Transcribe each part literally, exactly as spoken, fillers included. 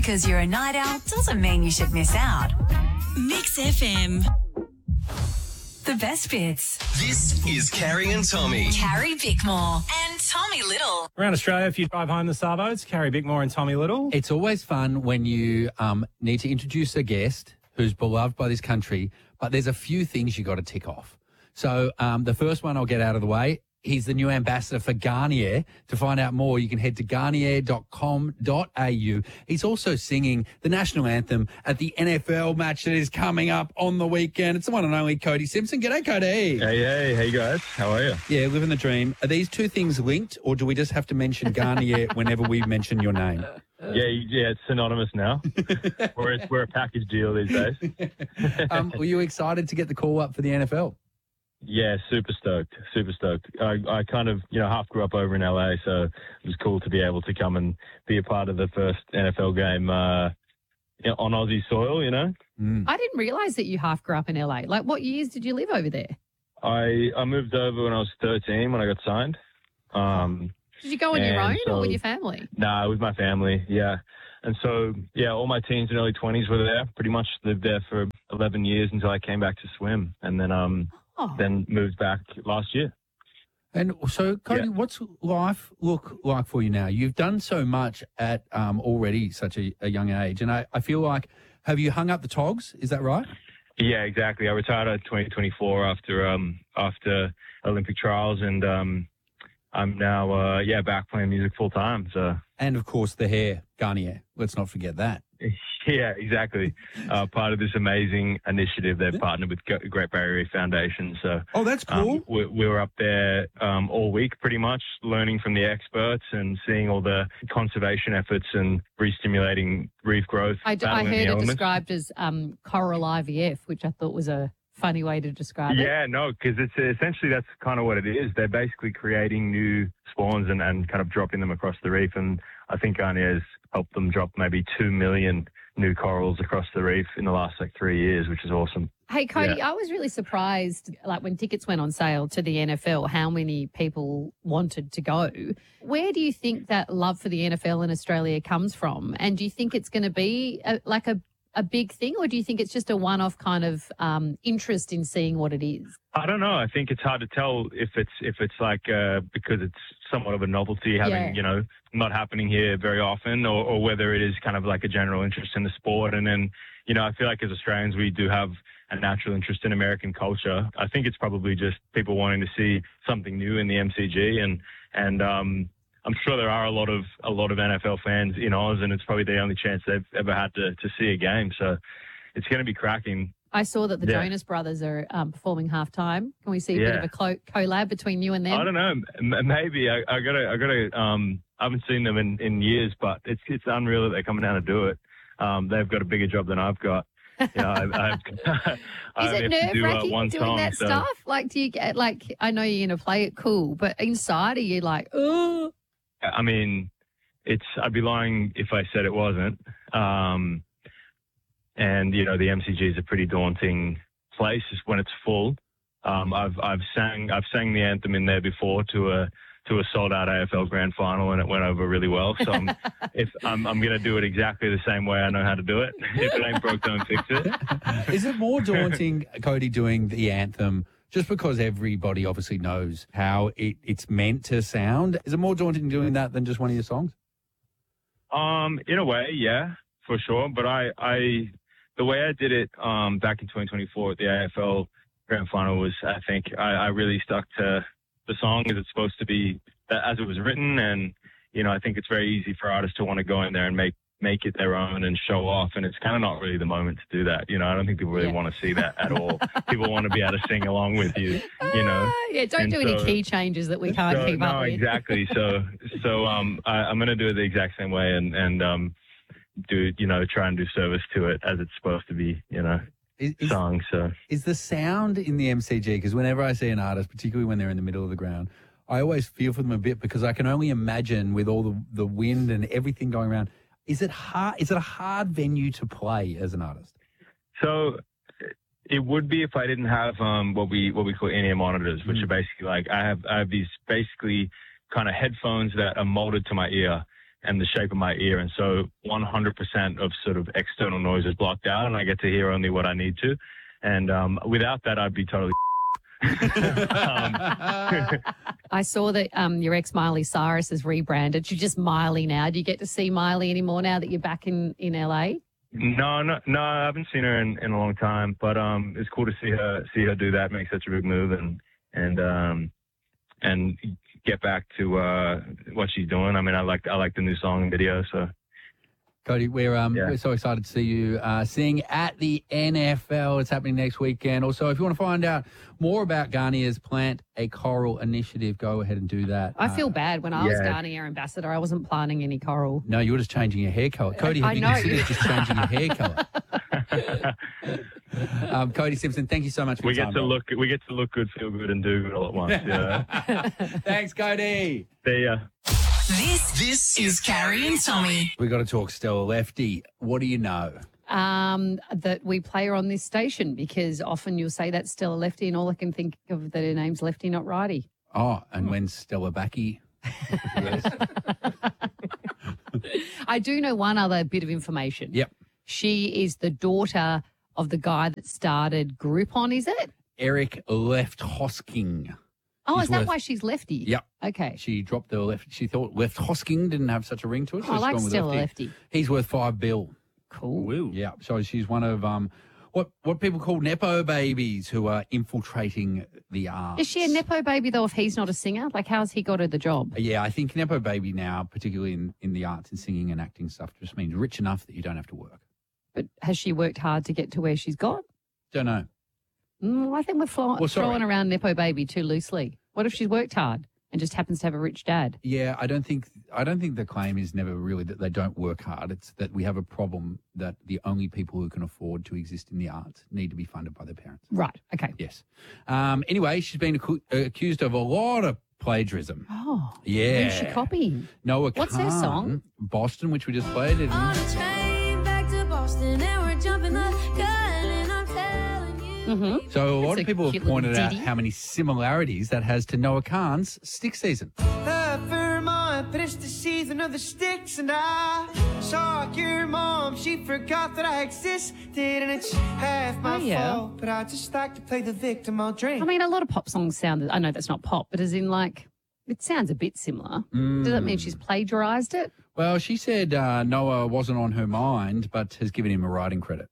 because you're a night owl doesn't mean you should miss out. Mix F M. The best bits. This is Carrie and Tommy. Carrie Bickmore and Tommy Little. Around Australia, if you drive home the Sarbos, Carrie Bickmore and Tommy Little. It's always fun when you um, need to introduce a guest who's beloved by this country, but there's a few things you got to tick off. So um, the first one I'll get out of the way. He's the new ambassador for Garnier. To find out more, you can head to garnier dot com dot a u. He's also singing the national anthem at the N F L match that is coming up on the weekend. It's the one and only Cody Simpson. G'day, Cody. Hey, hey, hey, guys. How are you? Yeah, living the dream. Are these two things linked, or do we just have to mention Garnier whenever we mention your name? Yeah, yeah, it's synonymous now. we're, a, we're a package deal these days. um, were you excited to get the call up for the N F L? Yeah, super stoked, super stoked. I, I kind of, you know, half grew up over in L A, so it was cool to be able to come and be a part of the first N F L game uh, you know, on Aussie soil, you know. Mm. I didn't realise that you half grew up in L A. Like, what years did you live over there? I, I moved over when I was thirteen when I got signed. Um, did you go on your own so, or with your family? Nah, with my family, yeah. And so, yeah, all my teens and early twenties were there. Pretty much lived there for eleven years until I came back to swim. And then... um. Oh. Then moved back last year. And so, Cody, yeah. What's life look like for you now? You've done so much at um, already such a, a young age, and I, I feel like, have you hung up the togs? Is that right? Yeah, exactly. I retired at twenty twenty-four after um, after Olympic trials, and um, I'm now uh, yeah back playing music full time. So, and of course the hair, Garnier. Let's not forget that. Yeah, exactly. Uh, part of this amazing initiative, they've partnered with Great Barrier Reef Foundation. So, oh, that's cool. Um, we, we were up there um, all week, pretty much, learning from the experts and seeing all the conservation efforts and re-stimulating reef growth. I, d- I heard it elements. described as um, coral I V F, which I thought was a funny way to describe yeah, it. Yeah, no, because it's essentially that's kind of what it is. They're basically creating new spawns and, and kind of dropping them across the reef. And I think Garnier's helped them drop maybe two million new corals across the reef in the last like three years, which is awesome. Hey, Cody, yeah. I was really surprised, like when tickets went on sale to the N F L, how many people wanted to go. Where do you think that love for the N F L in Australia comes from? And do you think it's going to be a, like a, a big thing, or do you think it's just a one-off kind of um, interest in seeing what it is? I don't know. I think it's hard to tell if it's if it's like uh, because it's somewhat of a novelty having, yeah. you know, not happening here very often, or, or whether it is kind of like a general interest in the sport. And then, you know, I feel like as Australians, we do have a natural interest in American culture. I think it's probably just people wanting to see something new in the M C G, and and um, I'm sure there are a lot of a lot of N F L fans in Oz, and it's probably the only chance they've ever had to to see a game. So it's going to be cracking. I saw that the yeah. Jonas Brothers are um, performing halftime. Can we see a yeah. bit of a co- collab between you and them? I don't know. M- maybe I, I gotta. I gotta. Um, I haven't seen them in, in years, but it's it's unreal that they're coming down to do it. Um, they've got a bigger job than I've got. You know, I, I've, I Is it nerve wracking uh, doing song, that so. stuff? Like, do you get like? I know you're gonna play it cool, but inside are you like, oh? I mean, it's. I'd be lying if I said it wasn't. Um, and you know, the M C G is a pretty daunting place when it's full. Um, I've I've sang I've sang the anthem in there before to a to a sold out A F L Grand Final, and it went over really well. So I'm, if I'm I'm gonna do it exactly the same way I know how to do it. If it ain't broke, don't fix it. Is it more daunting, Cody, doing the anthem just because everybody obviously knows how it, it's meant to sound? Is it more daunting doing that than just one of your songs? Um, in a way, yeah, for sure. But I I the way I did it um back in twenty twenty-four at the A F L Grand Final was, I think I, I really stuck to the song as it's supposed to be, as it was written. And, you know, I think it's very easy for artists to want to go in there and make, make it their own and show off. And it's kind of not really the moment to do that. You know, I don't think people really yeah. want to see that at all. People want to be able to sing along with you, you know. Uh, yeah, don't and do so, any key changes that we can't so, keep no, up with. exactly. So, so um, I, I'm going to do it the exact same way and, and um, do, you know, try and do service to it as it's supposed to be, you know. Is, is, song, so. Is the sound in the M C G, because whenever I see an artist, particularly when they're in the middle of the ground, I always feel for them a bit because I can only imagine with all the, the wind and everything going around, is it hard? Is it a hard venue to play as an artist? So it would be if I didn't have um, what we what we call in-ear monitors, which mm. are basically like I have I have these basically kind of headphones that are molded to my ear. and the shape of my ear. And so one hundred percent of sort of external noise is blocked out, and I get to hear only what I need to. And um, without that, I'd be totally um, I saw that um, your ex Miley Cyrus is rebranded. You're just Miley now. Do you get to see Miley anymore now that you're back in, in L A? No, no, no, I haven't seen her in, in a long time, but um, it's cool to see her see her do that, make such a big move, and and um, and get back to uh, what she's doing. I mean, I like I like the new song and video, so. Cody, we're um Yeah. we're so excited to see you uh, sing at the N F L. It's happening next weekend. Also, if you want to find out more about Garnier's Plant a Coral initiative, go ahead and do that. I Uh, feel bad. When I was yeah. Garnier ambassador, I wasn't planting any coral. No, you're just changing your hair colour. Cody, have I you know. considered just changing your hair colour? um, Cody Simpson, thank you so much for We your get time. to bro. look we get to look good, feel good, and do good all at once. Yeah. Thanks, Cody. See ya. This this is Carrie and Tommy. We got to talk Stella Lefty. What do you know? Um, that we play her on this station because often you'll say that's Stella Lefty, and all I can think of that her name's Lefty, not Righty. Oh, and when's Stella Backy? I do know one other bit of information. Yep. She is the daughter of the guy that started Groupon, is it? Eric Left Hosking. Oh, He's is that worth- why she's Lefty? Yep. Okay. She dropped the left. She thought Left Hosking didn't have such a ring to it. She I was like gone with Stella Lefty. He's worth five bill. Cool. Yeah. So she's one of um what what people call nepo babies who are infiltrating the arts. Is she a Nepo baby, though, if he's not a singer? Like, how's he got her the job? Yeah, I think nepo baby now, particularly in, in the arts and singing and acting stuff, just means rich enough that you don't have to work. But has she worked hard to get to where she's got? Don't know. Mm, I think we're flo- Well, sorry. throwing around Nepo baby too loosely. What if she's worked hard and just happens to have a rich dad? Yeah, I don't think I don't think the claim is never really that they don't work hard. It's that we have a problem that the only people who can afford to exist in the arts need to be funded by their parents. Right. Okay. Yes. Um, anyway, she's been acu- accused of a lot of plagiarism. Oh. Yeah. Who's she copying? Noah What's her Khan, song? Boston, which we just played. And On a train back to Boston, and we're jumping the gun, and I'm telling you. Mm-hmm. so a lot It's of a people have cute little pointed out ditty. how many similarities that has to Noah Khan's Stick Season. The Vermont finished the season of the sticks, and I saw your mom. She forgot that I existed, and it's half my Oh, yeah. fault. But I just like to play the victim. I'll drink. I mean, a lot of pop songs sound, I know that's not pop, but as in like, it sounds a bit similar. Does that mean she's plagiarized it? Well, she said uh, Noah wasn't on her mind, but has given him a writing credit.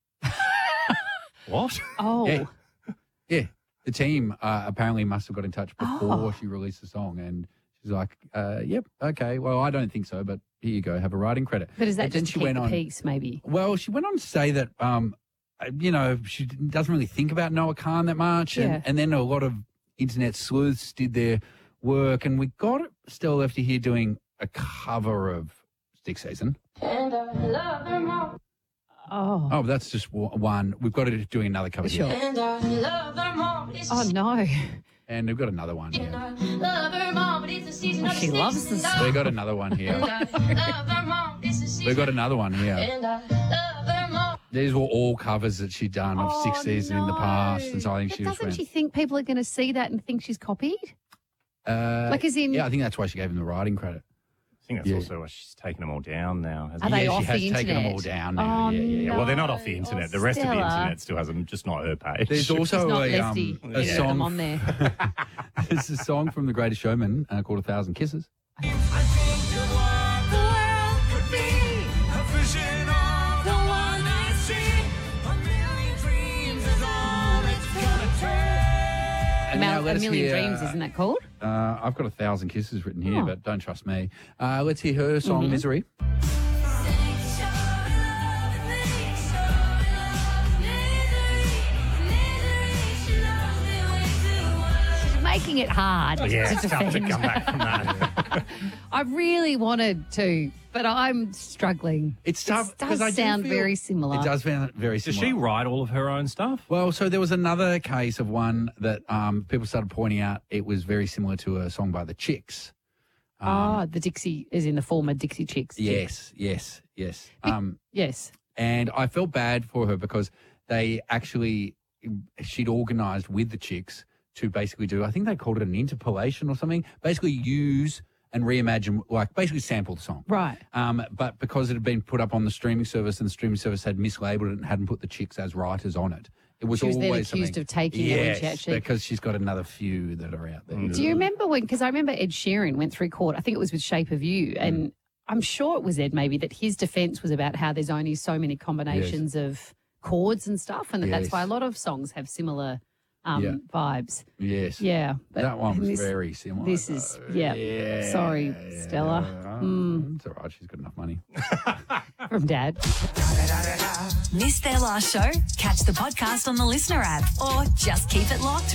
What? Oh. Yeah. Yeah. The team uh, apparently must have got in touch before Oh. she released the song, and she's like, uh, yep, okay, well, I don't think so, but here you go, have a writing credit. But is that And then just she to keep went the on, peace, maybe? Well, she went on to say that, um, uh, you know, she doesn't really think about Noah Khan that much, and, Yeah. and then a lot of internet sleuths did their work, and we got Stella Lefty here doing a cover of Stick Season. And I love her more. Oh. Oh, that's just w- one. We've got to do another cover Sure. here. And I love her more. It's Oh, no. And we've got another one And here. I love her more, but it's the season Oh, of she the loves sticks, this. and We've I- got another one here. And I love her more. It's the season. We've got another one here. And I love her more. These were all covers that she'd done of Six Oh, Season in the no. past, and so I think But she was. doesn't went, she think people are going to see that and think she's copied? uh, Like, as in, yeah, I think that's why she gave him the writing credit. I think that's Yeah. also why she's taken them all down now. Hasn't Are she? they yeah, off she has the taken them internet? all down now. Oh, yeah, yeah, yeah. Yeah, well, they're not No. off the internet. Oh, the rest of the Stella. internet still has them, just not her page. There's also She's not a, Lefty. um, a Yeah. song Them on there. There's a song from The Greatest Showman uh, called A Thousand Kisses. And now Mal- a let's Million hear, Dreams, isn't that called? Uh, I've got A Thousand Kisses written here, Oh. but don't trust me. Uh, let's hear her song, Mhm. Misery. She's making it hard Yeah, to it's tough to defend. come back from that. I really wanted to, but I'm struggling. It's tough It because does I do sound feel- very similar. It does sound very Does similar. she write all of her own stuff? Well, so there was another case of one that um, people started pointing out. It was very similar to a song by the Chicks. Um, Ah, the Dixie is in the former Dixie Chicks. Yes, yes, yes. Um, Yes. and I felt bad for her because they actually, she'd organised with the Chicks to basically do, I think they called it an interpolation or something, basically use and reimagine, like basically sample the song. Right. Um, but because it had been put up on the streaming service and the streaming service had mislabeled it and hadn't put the chicks as writers on it, it was She was then always accused something- of taking it when she Yes, actually- because she's got another few that are out there. Do you remember when, because I remember Ed Sheeran went through court, I think it was with Shape of You, and I'm sure it was Ed maybe, that his defence was about how there's only so many combinations of chords and stuff, and that that's Yes. why a lot of songs have similar um, Yeah. vibes. Yes. Yeah. but That one was this- very similar. This is, though. yeah. Yeah, Sorry, yeah. Stella. Oh, Mm. It's all right. She's got enough money. From Dad. Missed their last show? Catch the podcast on the Listener app or just keep it locked